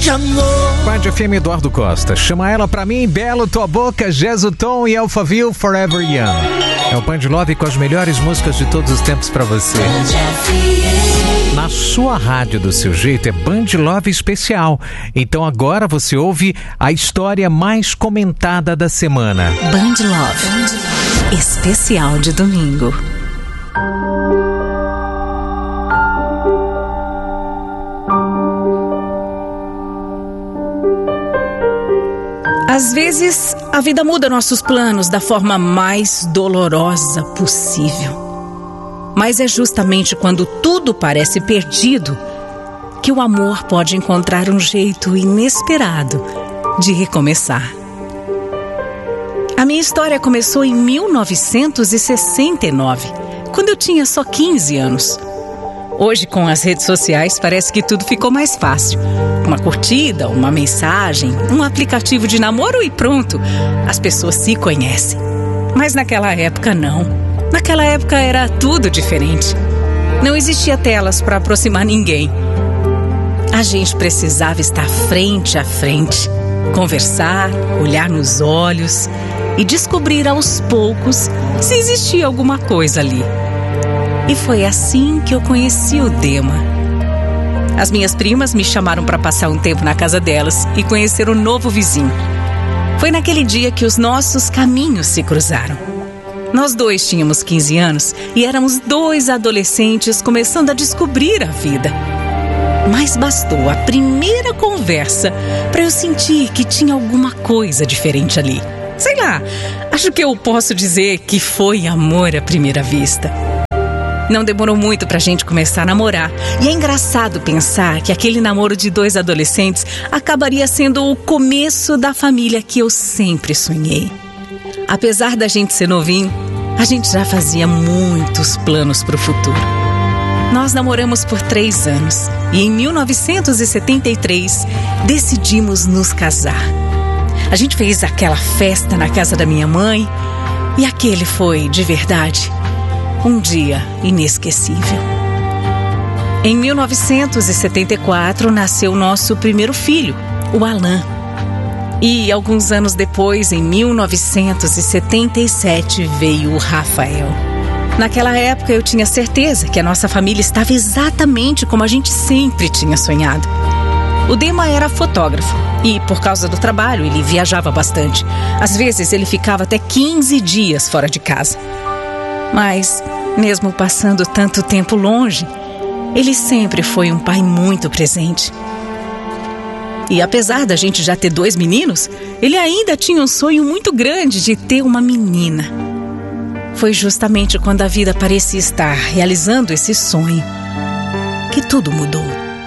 de amor. Band FM Eduardo Costa. Chama ela pra mim, Belo, Tua Boca, Jesutom e Alphaville, Forever Young. É o Band Love com as melhores músicas de todos os tempos pra você. Na sua rádio do seu jeito é Band Love especial. Então agora você ouve a história mais comentada da semana. Band Love, especial de domingo. Às vezes, a vida muda nossos planos da forma mais dolorosa possível. Mas é justamente quando tudo parece perdido que o amor pode encontrar um jeito inesperado de recomeçar. A minha história começou em 1969, quando eu tinha só 15 anos. Hoje, com as redes sociais, parece que tudo ficou mais fácil. Uma curtida, uma mensagem, um aplicativo de namoro e pronto, as pessoas se conhecem. Mas naquela época, não. Naquela época era tudo diferente. Não existia telas para aproximar ninguém. A gente precisava estar frente a frente, conversar, olhar nos olhos e descobrir aos poucos se existia alguma coisa ali. E foi assim que eu conheci o Dema. As minhas primas me chamaram para passar um tempo na casa delas e conhecer o novo vizinho. Foi naquele dia que os nossos caminhos se cruzaram. Nós dois tínhamos 15 anos e éramos dois adolescentes começando a descobrir a vida. Mas bastou a primeira conversa para eu sentir que tinha alguma coisa diferente ali. Sei lá, acho que eu posso dizer que foi amor à primeira vista. Não demorou muito pra gente começar a namorar. E é engraçado pensar que aquele namoro de dois adolescentes acabaria sendo o começo da família que eu sempre sonhei. Apesar da gente ser novinho, a gente já fazia muitos planos pro futuro. Nós namoramos por 3 anos e em 1973 decidimos nos casar. A gente fez aquela festa na casa da minha mãe e aquele foi, de verdade, um dia inesquecível. Em 1974 nasceu nosso primeiro filho, o Alan. E alguns anos depois, em 1977, veio o Rafael. Naquela época eu tinha certeza que a nossa família estava exatamente como a gente sempre tinha sonhado. O Dema era fotógrafo e, por causa do trabalho, ele viajava bastante. Às vezes ele ficava até 15 dias fora de casa. Mas, mesmo passando tanto tempo longe, ele sempre foi um pai muito presente. E apesar da gente já ter 2 meninos, ele ainda tinha um sonho muito grande de ter uma menina. Foi justamente quando a vida parecia estar realizando esse sonho que tudo mudou.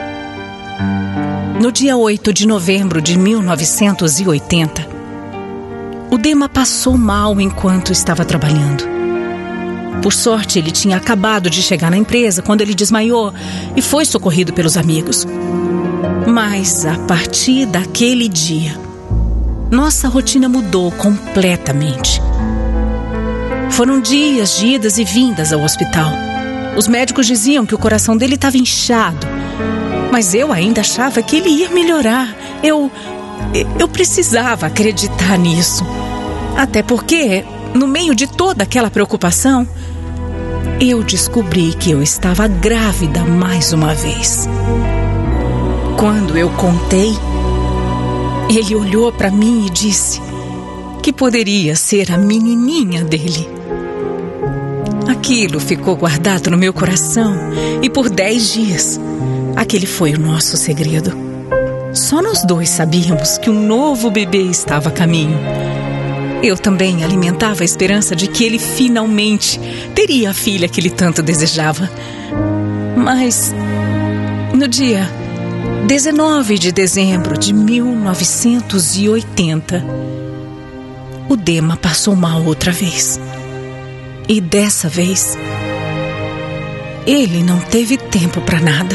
No dia 8 de novembro de 1980, o Dema passou mal enquanto estava trabalhando. Por sorte, ele tinha acabado de chegar na empresa quando ele desmaiou e foi socorrido pelos amigos. Mas, a partir daquele dia, nossa rotina mudou completamente. Foram dias de idas e vindas ao hospital. Os médicos diziam que o coração dele estava inchado, mas eu ainda achava que ele ia melhorar. Eu precisava acreditar nisso. Até porque, no meio de toda aquela preocupação, eu descobri que eu estava grávida mais uma vez. Quando eu contei, ele olhou para mim e disse que poderia ser a menininha dele. Aquilo ficou guardado no meu coração e por 10 dias, aquele foi o nosso segredo. Só nós dois sabíamos que um novo bebê estava a caminho. Eu também alimentava a esperança de que ele finalmente teria a filha que ele tanto desejava. Mas, no dia 19 de dezembro de 1980, o Dema passou mal outra vez. E dessa vez, ele não teve tempo para nada.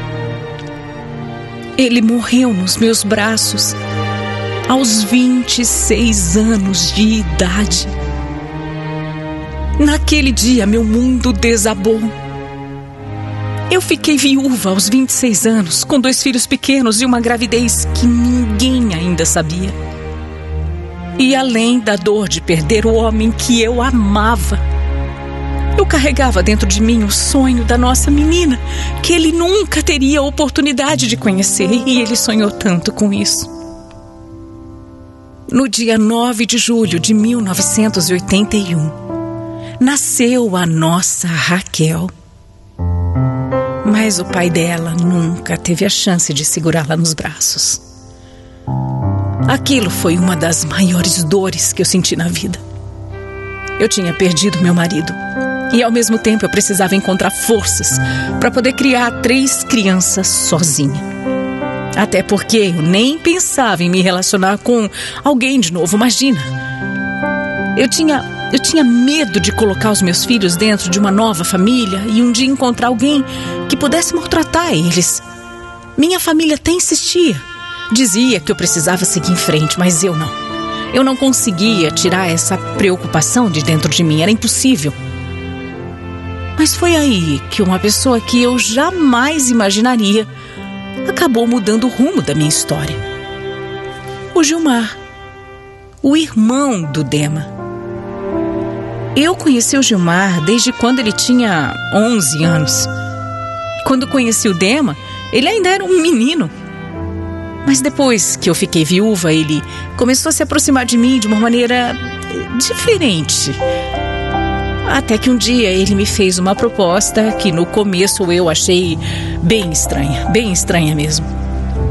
Ele morreu nos meus braços aos 26 anos de idade. Naquele dia, meu mundo desabou. Eu fiquei viúva aos 26 anos, com 2 filhos pequenos e uma gravidez que ninguém ainda sabia. E além da dor de perder o homem que eu amava, eu carregava dentro de mim o sonho da nossa menina, que ele nunca teria a oportunidade de conhecer, e ele sonhou tanto com isso. No dia 9 de julho de 1981, nasceu a nossa Raquel. Mas o pai dela nunca teve a chance de segurá-la nos braços. Aquilo foi uma das maiores dores que eu senti na vida. Eu tinha perdido meu marido e, ao mesmo tempo, eu precisava encontrar forças para poder criar 3 crianças sozinha. Até porque eu nem pensava em me relacionar com alguém de novo, imagina. Eu tinha medo de colocar os meus filhos dentro de uma nova família e um dia encontrar alguém que pudesse maltratar eles. Minha família até insistia. Dizia que eu precisava seguir em frente, mas eu não. Eu não conseguia tirar essa preocupação de dentro de mim, era impossível. Mas foi aí que uma pessoa que eu jamais imaginaria acabou mudando o rumo da minha história. O Gilmar, o irmão do Dema. Eu conheci o Gilmar desde quando ele tinha 11 anos. Quando conheci o Dema, ele ainda era um menino. Mas depois que eu fiquei viúva, ele começou a se aproximar de mim de uma maneira diferente. Até que um dia ele me fez uma proposta que no começo eu achei bem estranha mesmo.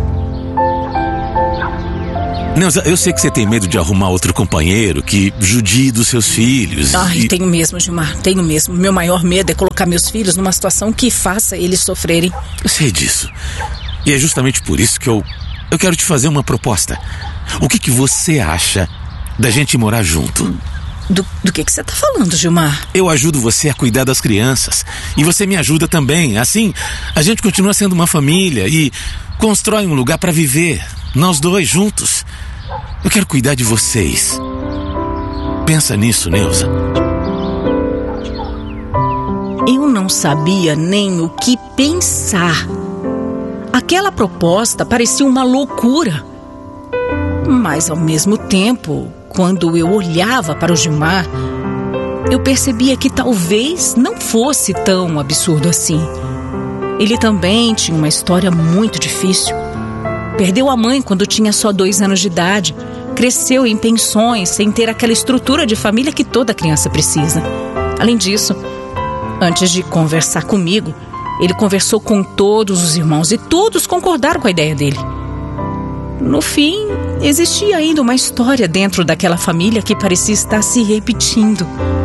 Neuza, eu sei que você tem medo de arrumar outro companheiro que judie dos seus filhos. Tenho mesmo, Gilmar, tenho mesmo. Meu maior medo é colocar meus filhos numa situação que faça eles sofrerem. Eu sei disso. E é justamente por isso que eu quero te fazer uma proposta. O que você acha da gente morar junto? Do que você tá falando, Gilmar? Eu ajudo você a cuidar das crianças e você me ajuda também. Assim, a gente continua sendo uma família e constrói um lugar para viver, nós dois juntos. Eu quero cuidar de vocês. Pensa nisso, Neuza. Eu não sabia nem o que pensar. Aquela proposta parecia uma loucura. Mas ao mesmo tempo, quando eu olhava para o Gilmar, eu percebia que talvez não fosse tão absurdo assim. Ele também tinha uma história muito difícil. Perdeu a mãe quando tinha só 2 anos de idade. Cresceu em pensões, sem ter aquela estrutura de família que toda criança precisa. Além disso, antes de conversar comigo, ele conversou com todos os irmãos e todos concordaram com a ideia dele. No fim, existia ainda uma história dentro daquela família que parecia estar se repetindo.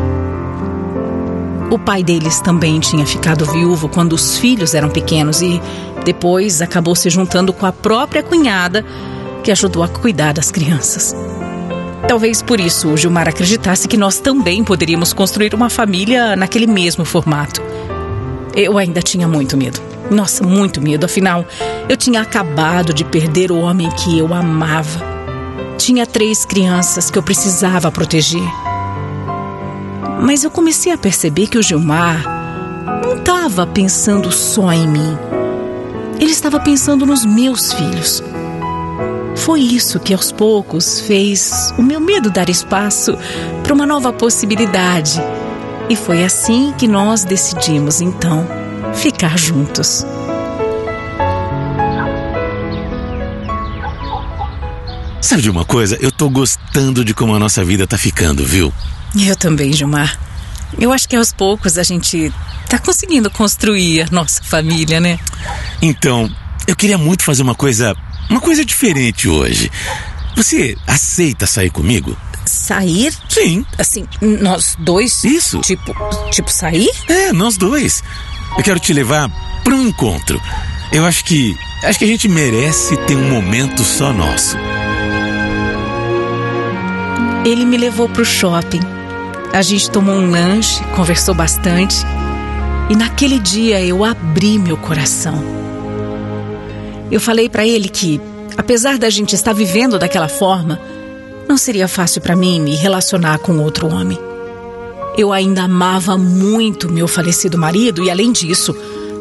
O pai deles também tinha ficado viúvo quando os filhos eram pequenos e depois acabou se juntando com a própria cunhada que ajudou a cuidar das crianças. Talvez por isso o Gilmar acreditasse que nós também poderíamos construir uma família naquele mesmo formato. Eu ainda tinha muito medo. Nossa, muito medo. Afinal, eu tinha acabado de perder o homem que eu amava. Tinha 3 crianças que eu precisava proteger. Mas eu comecei a perceber que o Gilmar não estava pensando só em mim. Ele estava pensando nos meus filhos. Foi isso que aos poucos fez o meu medo dar espaço para uma nova possibilidade. E foi assim que nós decidimos, então, ficar juntos. Sabe de uma coisa? Eu tô gostando de como a nossa vida tá ficando, viu? Eu também, Gilmar. Eu acho que aos poucos a gente tá conseguindo construir a nossa família, né? Então, eu queria muito fazer uma coisa diferente hoje. Você aceita sair comigo? Sair? Sim. Assim, nós dois? Isso. Tipo sair? É, nós dois. Eu quero te levar para um encontro. Eu acho que a gente merece ter um momento só nosso. Ele me levou pro shopping. A gente tomou um lanche, conversou bastante. E naquele dia eu abri meu coração. Eu falei pra ele que, apesar da gente estar vivendo daquela forma, não seria fácil pra mim me relacionar com outro homem. Eu ainda amava muito meu falecido marido e, além disso,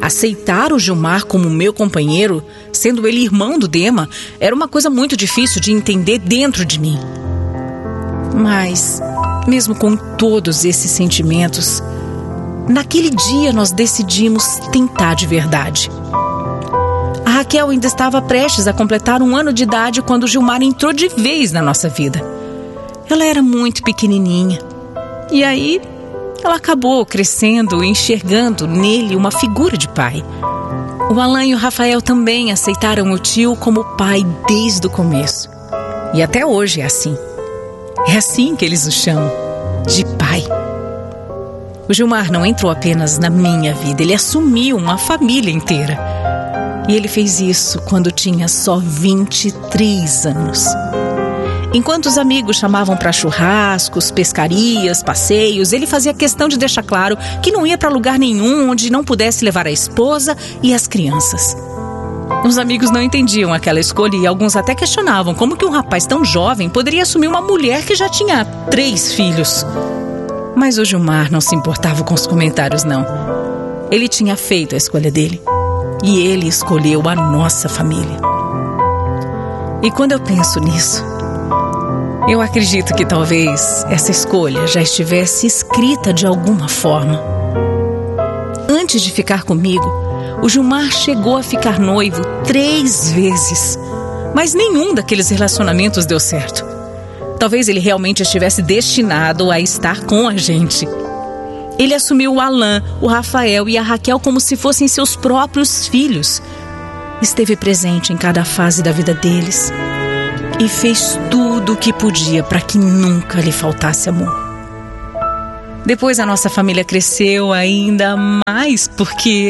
Aceitar o Gilmar como meu companheiro, sendo ele irmão do Dema, era uma coisa muito difícil de entender dentro de mim. Mas, mesmo com todos esses sentimentos, naquele dia nós decidimos tentar de verdade. A Raquel ainda estava prestes a completar 1 ano de idade quando o Gilmar entrou de vez na nossa vida. Ela era muito pequenininha. E aí, ela acabou crescendo e enxergando nele uma figura de pai. O Alan e o Rafael também aceitaram o tio como pai desde o começo. E até hoje é assim. É assim que eles o chamam, de pai. O Gilmar não entrou apenas na minha vida, ele assumiu uma família inteira. E ele fez isso quando tinha só 23 anos. Enquanto os amigos chamavam para churrascos, pescarias, passeios, ele fazia questão de deixar claro que não ia para lugar nenhum onde não pudesse levar a esposa e as crianças. Os amigos não entendiam aquela escolha e alguns até questionavam como que um rapaz tão jovem poderia assumir uma mulher que já tinha 3 filhos. Mas o Gilmar não se importava com os comentários, não. Ele tinha feito a escolha dele. E ele escolheu a nossa família. E quando eu penso nisso, eu acredito que talvez essa escolha já estivesse escrita de alguma forma. Antes de ficar comigo, o Gilmar chegou a ficar noivo 3 vezes. Mas nenhum daqueles relacionamentos deu certo. Talvez ele realmente estivesse destinado a estar com a gente. Ele assumiu o Alan, o Rafael e a Raquel como se fossem seus próprios filhos. Esteve presente em cada fase da vida deles. E fez tudo o que podia para que nunca lhe faltasse amor. Depois a nossa família cresceu ainda mais porque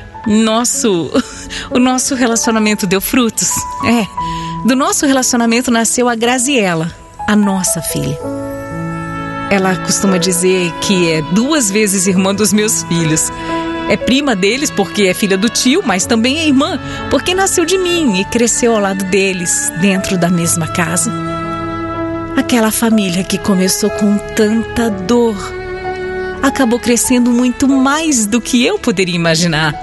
o nosso relacionamento deu frutos. Do nosso relacionamento nasceu a Graziela, a nossa filha. Ela costuma dizer que é 2 vezes irmã dos meus filhos. É prima deles porque é filha do tio, mas também é irmã porque nasceu de mim e cresceu ao lado deles, dentro da mesma casa. Aquela família que começou com tanta dor acabou crescendo muito mais do que eu poderia imaginar.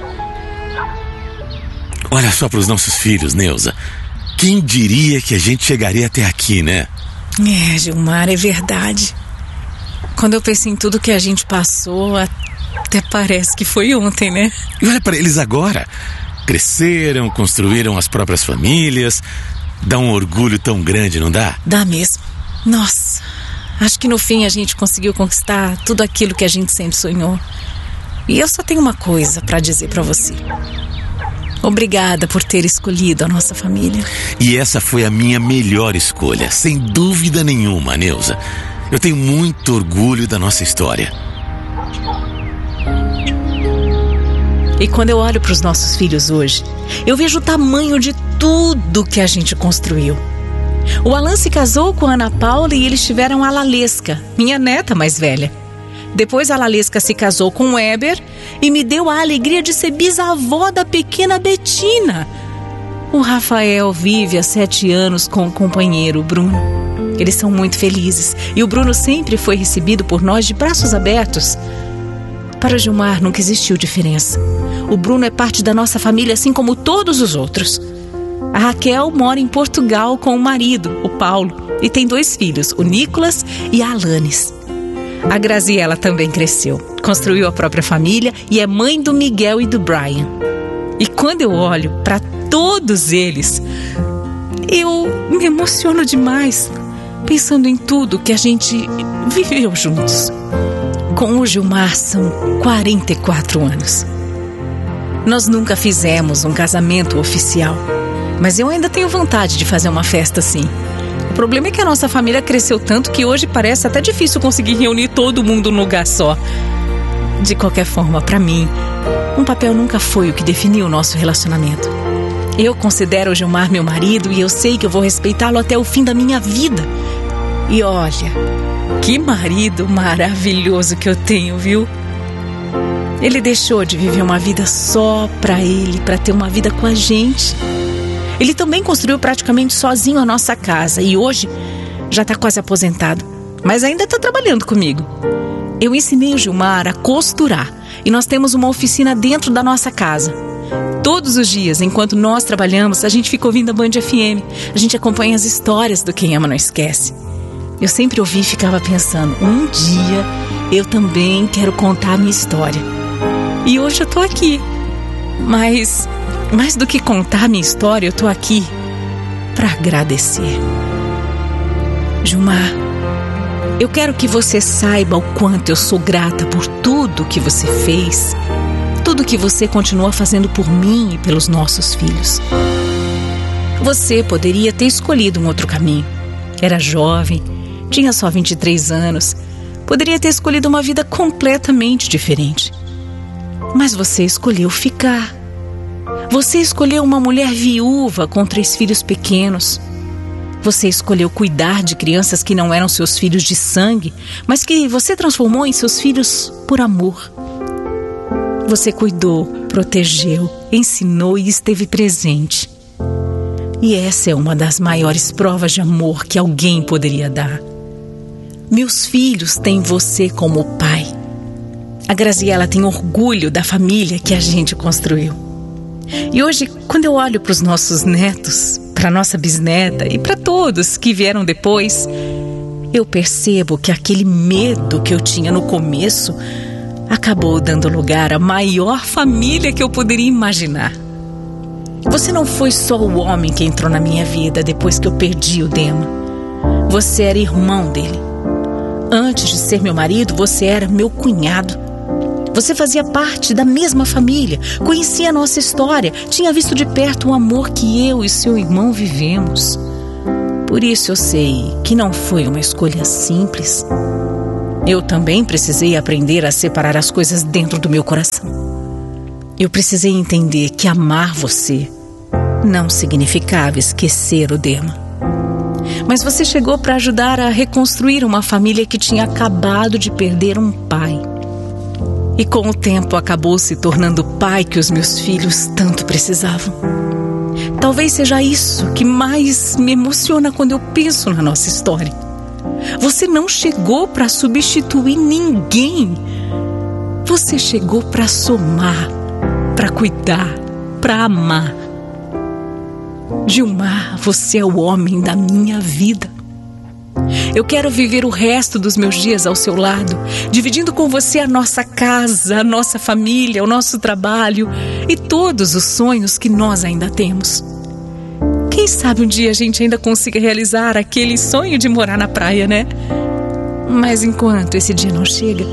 Olha só para os nossos filhos, Neuza. Quem diria que a gente chegaria até aqui, né? Gilmar, é verdade. Quando eu penso em tudo que a gente passou, até parece que foi ontem, né? E olha para eles agora. Cresceram, construíram as próprias famílias. Dá um orgulho tão grande, não dá? Dá mesmo. Nossa, acho que no fim a gente conseguiu conquistar tudo aquilo que a gente sempre sonhou. E eu só tenho uma coisa para dizer para você. Obrigada por ter escolhido a nossa família. E essa foi a minha melhor escolha, sem dúvida nenhuma, Neuza. Eu tenho muito orgulho da nossa história. E quando eu olho para os nossos filhos hoje, eu vejo o tamanho de tudo que a gente construiu. O Alan se casou com a Ana Paula e eles tiveram a Lalesca, minha neta mais velha. Depois a Lalesca se casou com o Weber e me deu a alegria de ser bisavó da pequena Betina. O Rafael vive há 7 anos com o companheiro, o Bruno. Eles são muito felizes e o Bruno sempre foi recebido por nós de braços abertos. Para o Gilmar nunca existiu diferença. O Bruno é parte da nossa família assim como todos os outros. A Raquel mora em Portugal com o marido, o Paulo, e tem 2 filhos, o Nicolas e a Alanis. A Graziela também cresceu, construiu a própria família e é mãe do Miguel e do Brian. E quando eu olho para todos eles, eu me emociono demais, pensando em tudo que a gente viveu juntos. Com o Gilmar são 44 anos. Nós nunca fizemos um casamento oficial, mas eu ainda tenho vontade de fazer uma festa assim. O problema é que a nossa família cresceu tanto que hoje parece até difícil conseguir reunir todo mundo num lugar só. De qualquer forma, para mim, um papel nunca foi o que definiu o nosso relacionamento. Eu considero o Gilmar meu marido e eu sei que eu vou respeitá-lo até o fim da minha vida. E olha, que marido maravilhoso que eu tenho, viu? Ele deixou de viver uma vida só para ele, para ter uma vida com a gente. Ele também construiu praticamente sozinho a nossa casa e hoje já está quase aposentado, mas ainda está trabalhando comigo. Eu ensinei o Gilmar a costurar e nós temos uma oficina dentro da nossa casa. Todos os dias, enquanto nós trabalhamos, a gente fica ouvindo a Band FM. A gente acompanha as histórias do Quem Ama Não Esquece. Eu sempre ouvi e ficava pensando, um dia eu também quero contar a minha história. E hoje eu tô aqui. Mas, mais do que contar a minha história, eu tô aqui para agradecer. Gilmar, eu quero que você saiba o quanto eu sou grata por tudo que você fez, tudo que você continua fazendo por mim e pelos nossos filhos. Você poderia ter escolhido um outro caminho. Era jovem, tinha só 23 anos, poderia ter escolhido uma vida completamente diferente. Mas você escolheu ficar. Você escolheu uma mulher viúva com 3 filhos pequenos. Você escolheu cuidar de crianças que não eram seus filhos de sangue, mas que você transformou em seus filhos por amor. Você cuidou, protegeu, ensinou e esteve presente. E essa é uma das maiores provas de amor que alguém poderia dar. Meus filhos têm você como pai. A Graziela tem orgulho da família que a gente construiu. E hoje, quando eu olho para os nossos netos, para nossa bisneta e para todos que vieram depois, eu percebo que aquele medo que eu tinha no começo acabou dando lugar à maior família que eu poderia imaginar. Você não foi só o homem que entrou na minha vida depois que eu perdi o Dema. Você era irmão dele. Antes de ser meu marido, você era meu cunhado. Você fazia parte da mesma família, conhecia a nossa história, tinha visto de perto o amor que eu e seu irmão vivemos. Por isso eu sei que não foi uma escolha simples. Eu também precisei aprender a separar as coisas dentro do meu coração. Eu precisei entender que amar você não significava esquecer o Dema. Mas você chegou para ajudar a reconstruir uma família que tinha acabado de perder um pai. E com o tempo acabou se tornando o pai que os meus filhos tanto precisavam. Talvez seja isso que mais me emociona quando eu penso na nossa história. Você não chegou para substituir ninguém. Você chegou para somar, para cuidar, para amar. Gilmar, você é o homem da minha vida. Eu quero viver o resto dos meus dias ao seu lado, dividindo com você a nossa casa, a nossa família, o nosso trabalho e todos os sonhos que nós ainda temos. Quem sabe um dia a gente ainda consiga realizar aquele sonho de morar na praia, né? Mas enquanto esse dia não chega,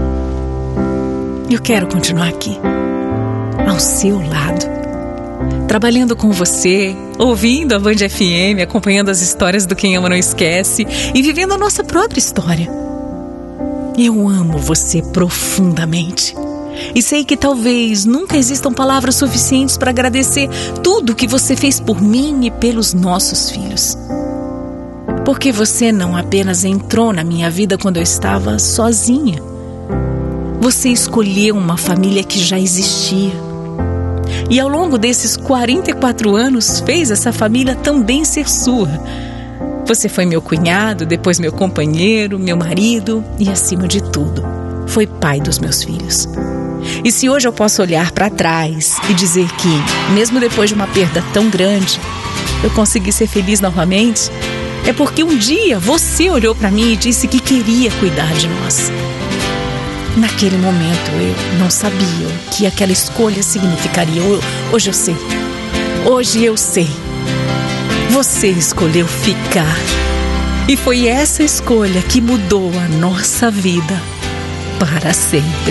eu quero continuar aqui, ao seu lado, trabalhando com você, ouvindo a Band FM, acompanhando as histórias do Quem Ama Não Esquece e vivendo a nossa própria história. Eu amo você profundamente e sei que talvez nunca existam palavras suficientes para agradecer tudo que você fez por mim e pelos nossos filhos. Porque você não apenas entrou na minha vida quando eu estava sozinha. Você escolheu uma família que já existia. E ao longo desses 44 anos fez essa família também ser sua. Você foi meu cunhado, depois meu companheiro, meu marido e, acima de tudo, foi pai dos meus filhos. E se hoje eu posso olhar para trás e dizer que, mesmo depois de uma perda tão grande, eu consegui ser feliz novamente, é porque um dia você olhou para mim e disse que queria cuidar de nós. Naquele momento eu não sabia o que aquela escolha significaria. Hoje eu sei. Hoje eu sei. Você escolheu ficar. E foi essa escolha que mudou a nossa vida para sempre.